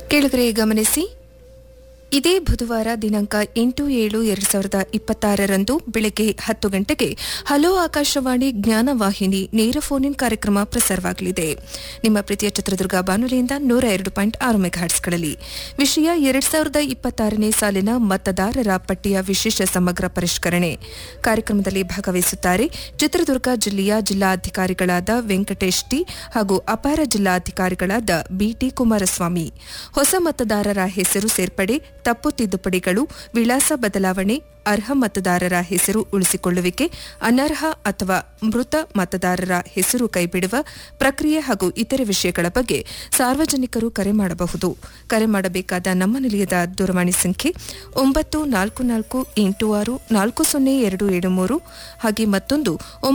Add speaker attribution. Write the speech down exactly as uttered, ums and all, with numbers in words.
Speaker 1: ಕೇಳುಗರೆ ಗಮನಿಸಿ, ಇದೇ ಬುಧವಾರ ದಿನಾಂಕ ಎಂಟು ಏಳು ಎರಡು ಸಾವಿರದ ಇಪ್ಪತ್ತಾರರಂದು ಬೆಳಗ್ಗೆ ಹತ್ತು ಗಂಟೆಗೆ ಹಲೋ ಆಕಾಶವಾಣಿ ಜ್ಞಾನವಾಹಿನಿ ನೇರ ಫೋನ್ ಇನ್ ಕಾರ್ಯಕ್ರಮ ಪ್ರಸಾರವಾಗಲಿದೆ. ನಿಮ್ಮ ಪ್ರೀತಿಯ ಚಿತ್ರದುರ್ಗ ಬಾನುಲಿಯಿಂದ ನೂರ ಎರಡು ಪಾಯಿಂಟ್ ಆರು ಮೆಗಾಹರ್ಟ್ಸ್ಗಳಲ್ಲಿ. ವಿಷಯ ಎರಡ್ ಸಾವಿರದ ಇಪ್ಪತ್ತಾರನೇ ಸಾಲಿನ ಮತದಾರರ ಪಟ್ಟಿಯ ವಿಶೇಷ ಸಮಗ್ರ ಪರಿಷ್ಕರಣೆ. ಕಾರ್ಯಕ್ರಮದಲ್ಲಿ ಭಾಗವಹಿಸುತ್ತಾರೆ ಚಿತ್ರದುರ್ಗ ಜಿಲ್ಲೆಯ ಜಿಲ್ಲಾಧಿಕಾರಿಗಳಾದ ವೆಂಕಟೇಶ್ ಟಿ ಹಾಗೂ ಅಪಾರ ಜಿಲ್ಲಾಧಿಕಾರಿಗಳಾದ ಬಿಟಿ ಕುಮಾರಸ್ವಾಮಿ. ಹೊಸ ಮತದಾರರ ಹೆಸರು ಸೇರ್ಪಡೆ, ತಪ್ಪು ತಿದ್ದುಪಡಿಗಳು, ವಿಳಾಸ ಬದಲಾವಣೆ, ಅರ್ಹ ಮತದಾರರ ಹೆಸರು ಉಳಿಸಿಕೊಳ್ಳುವಿಕೆ, ಅನರ್ಹ ಅಥವಾ ಮೃತ ಮತದಾರರ ಹೆಸರು ಕೈಬಿಡುವ ಪ್ರಕ್ರಿಯೆ ಹಾಗೂ ಇತರೆ ವಿಷಯಗಳ ಬಗ್ಗೆ ಸಾರ್ವಜನಿಕರು ಕರೆ ಮಾಡಬಹುದು. ಕರೆ ಮಾಡಬೇಕಾದ ನಮ್ಮ ನಿಲಯದ ದೂರವಾಣಿ ಸಂಖ್ಯೆ ಒಂಬತ್ತು ನಾಲ್ಕು ನಾಲ್ಕು ಎಂಟು ಆರು ನಾಲ್ಕು ಸೊನ್ನೆ ಎರಡು ಏಳು ಮೂರು ಹಾಗೆ ಮತ್ತೊಂದು